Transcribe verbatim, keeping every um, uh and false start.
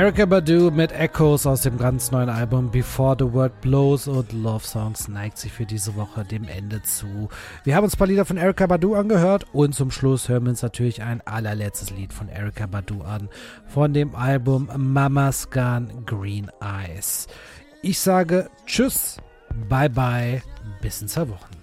Erykah Badu mit Echoes aus dem ganz neuen Album Before the Word Blows und Love Songs neigt sich für diese Woche dem Ende zu. Wir haben uns ein paar Lieder von Erykah Badu angehört und zum Schluss hören wir uns natürlich ein allerletztes Lied von Erykah Badu an, von dem Album Mama's Gone Green Eyes. Ich sage Tschüss, bye bye, bis in zwei Wochen.